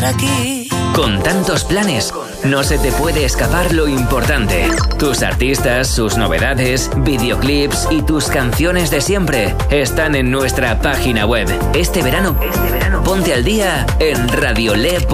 estar aquí. Con tantos planes, no se te puede escapar lo importante. Tus artistas, sus novedades, videoclips y tus canciones de siempre están en nuestra página web. Este verano, ponte al día en radiole.es.